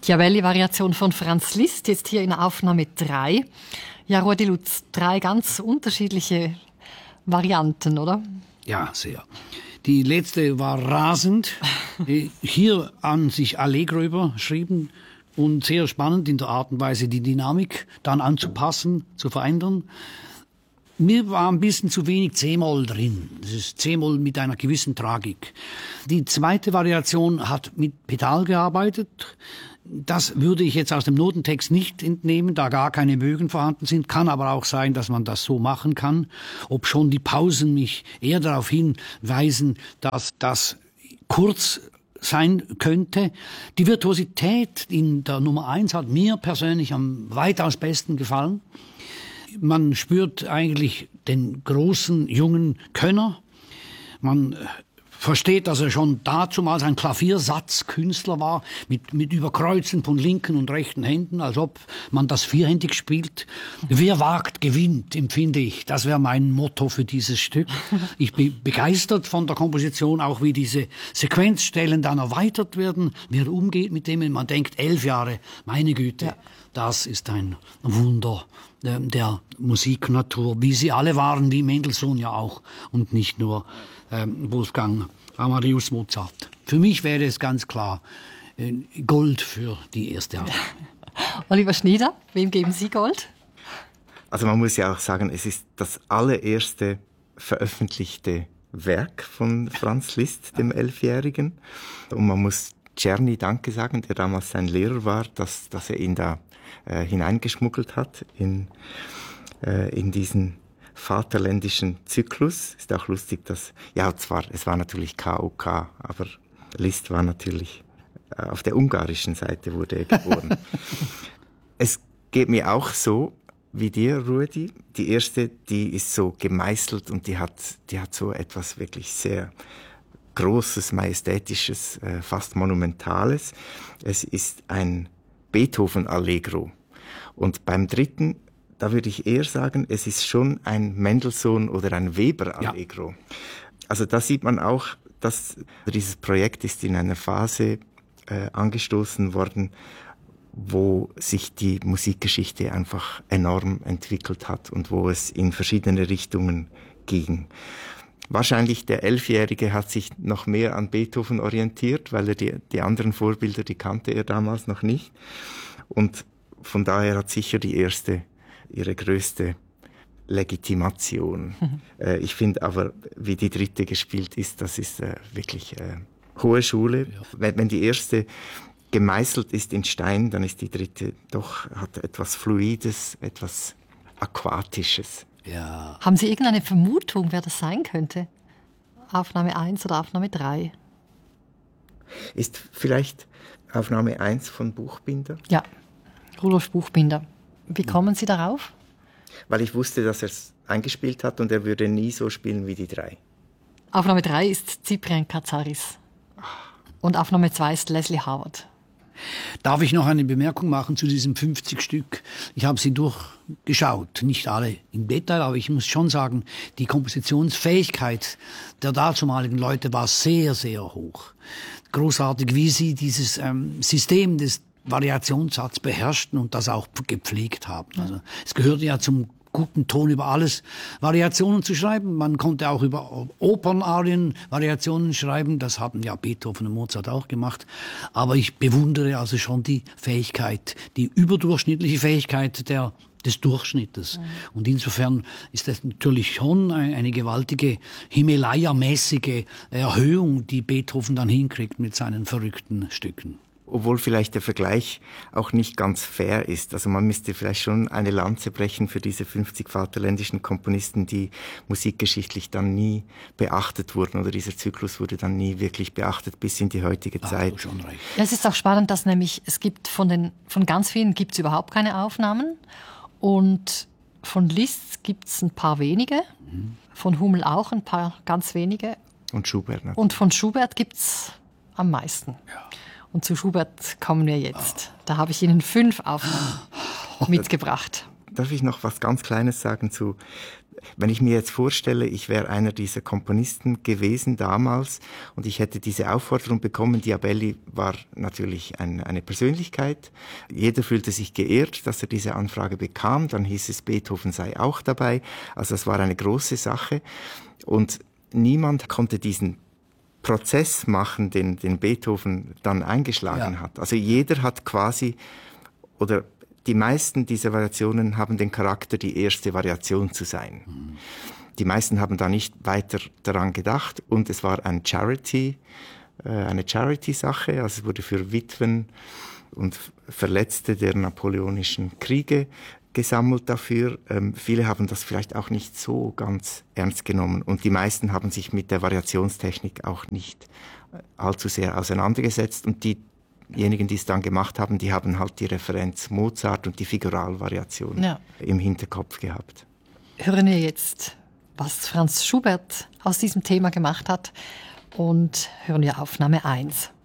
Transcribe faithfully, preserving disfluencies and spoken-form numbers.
Machiavelli-Variation von Franz Liszt, jetzt hier in Aufnahme drei. Ja, Rudi Lutz, drei ganz unterschiedliche Varianten, oder? Ja, sehr. Die letzte war rasend, hier an sich Allegro überschrieben und sehr spannend in der Art und Weise, die Dynamik dann anzupassen, zu verändern. Mir war ein bisschen zu wenig C-Moll drin. Das ist C-Moll mit einer gewissen Tragik. Die zweite Variation hat mit Pedal gearbeitet. Das würde ich jetzt aus dem Notentext nicht entnehmen, da gar keine Bögen vorhanden sind. Kann aber auch sein, dass man das so machen kann. Ob schon die Pausen mich eher darauf hinweisen, dass das kurz sein könnte. Die Virtuosität in der Nummer eins hat mir persönlich am weitaus besten gefallen. Man spürt eigentlich den großen, jungen Könner. Man versteht, dass er schon dazumals ein Klaviersatzkünstler war, mit, mit Überkreuzen von linken und rechten Händen, als ob man das vierhändig spielt. Wer wagt, gewinnt, empfinde ich. Das wäre mein Motto für dieses Stück. Ich bin begeistert von der Komposition, auch wie diese Sequenzstellen dann erweitert werden, wie er umgeht mit dem. Man denkt, elf Jahre, meine Güte, ja. Das ist ein Wunder äh, der Musiknatur, wie sie alle waren, wie Mendelssohn ja auch und nicht nur ähm, Wolfgang Amadeus Mozart. Für mich wäre es ganz klar äh, Gold für die erste Arbeit. Oliver Schnieder, wem geben Sie Gold? Also man muss ja auch sagen, es ist das allererste veröffentlichte Werk von Franz Liszt, dem Elfjährigen. Und man muss Czerny Danke sagen, der damals sein Lehrer war, dass, dass er ihn da äh, hineingeschmuggelt hat in, äh, in diesen vaterländischen Zyklus. Ist auch lustig, dass, ja, zwar, es war natürlich K O K, aber Liszt war natürlich, äh, auf der ungarischen Seite wurde er geboren. Es geht mir auch so wie dir, Rudi. Die erste, die ist so gemeißelt und die hat, die hat so etwas wirklich sehr Großes, Majestätisches, äh, fast Monumentales. Es ist ein Beethoven-Allegro. Und beim dritten, da würde ich eher sagen, es ist schon ein Mendelssohn- oder ein Weber-Allegro. Ja. Also da sieht man auch, dass dieses Projekt ist in einer Phase äh, angestoßen worden, wo sich die Musikgeschichte einfach enorm entwickelt hat und wo es in verschiedene Richtungen ging. Wahrscheinlich der Elfjährige hat sich noch mehr an Beethoven orientiert, weil er die, die anderen Vorbilder, die kannte er damals noch nicht. Und von daher hat sicher die erste ihre größte Legitimation. Mhm. Äh, ich finde aber, wie die dritte gespielt ist, das ist äh, wirklich äh, hohe Schule. Ja. Wenn, wenn die erste gemeißelt ist in Stein, dann ist die dritte doch, hat etwas Fluides, etwas Aquatisches. Ja. Haben Sie irgendeine Vermutung, wer das sein könnte? Aufnahme eins oder Aufnahme drei? Ist vielleicht Aufnahme eins von Buchbinder? Ja, Rudolf Buchbinder. Wie kommen Sie darauf? Weil ich wusste, dass er es eingespielt hat und er würde nie so spielen wie die drei. Aufnahme drei ist Cyprien Katsaris. Und Aufnahme zwei ist Leslie Howard. Darf ich noch eine Bemerkung machen zu diesem fünfzig Stück? Ich habe sie durchgeschaut, nicht alle im Detail, aber ich muss schon sagen, die Kompositionsfähigkeit der dazumaligen Leute war sehr, sehr hoch. Großartig, wie sie dieses ähm, System des Variationssatzes beherrschten und das auch gepflegt haben. Also, es gehörte ja zum guten Ton über alles Variationen zu schreiben. Man konnte auch über Opernarien Variationen schreiben. Das haben ja Beethoven und Mozart auch gemacht. Aber ich bewundere also schon die Fähigkeit, die überdurchschnittliche Fähigkeit der, des Durchschnittes. Mhm. Und insofern ist das natürlich schon eine, eine gewaltige Himalaya-mäßige Erhöhung, die Beethoven dann hinkriegt mit seinen verrückten Stücken. Obwohl vielleicht der Vergleich auch nicht ganz fair ist. Also man müsste vielleicht schon eine Lanze brechen für diese fünfzig vaterländischen Komponisten, die musikgeschichtlich dann nie beachtet wurden, oder dieser Zyklus wurde dann nie wirklich beachtet bis in die heutige Ach, Zeit. Schon recht. Ja, es ist auch spannend, dass nämlich es gibt von den von ganz vielen gibt es überhaupt keine Aufnahmen und von Liszt gibt es ein paar wenige, mhm. von Hummel auch ein paar ganz wenige und Schubert natürlich. Und von Schubert gibt es am meisten. Ja. Und zu Schubert kommen wir jetzt. Da habe ich Ihnen fünf Aufnahmen mitgebracht. darf ich noch was ganz Kleines sagen zu, wenn ich mir jetzt vorstelle, ich wäre einer dieser Komponisten gewesen damals und ich hätte diese Aufforderung bekommen, Diabelli war natürlich ein, eine Persönlichkeit. Jeder fühlte sich geehrt, dass er diese Anfrage bekam. Dann hieß es, Beethoven sei auch dabei. Also es war eine große Sache und niemand konnte diesen Prozess machen, den, den Beethoven dann eingeschlagen ja. hat. Also jeder hat quasi, oder die meisten dieser Variationen haben den Charakter, die erste Variation zu sein. Mhm. Die meisten haben da nicht weiter daran gedacht und es war ein Charity, äh, eine Charity-Sache, also es wurde für Witwen und Verletzte der napoleonischen Kriege gesammelt dafür. Ähm, viele haben das vielleicht auch nicht so ganz ernst genommen und die meisten haben sich mit der Variationstechnik auch nicht allzu sehr auseinandergesetzt und die Diejenigen, die es dann gemacht haben, die haben halt die Referenz Mozart und die Figuralvariation ja. im Hinterkopf gehabt. Hören wir jetzt, was Franz Schubert aus diesem Thema gemacht hat und hören wir Aufnahme eins.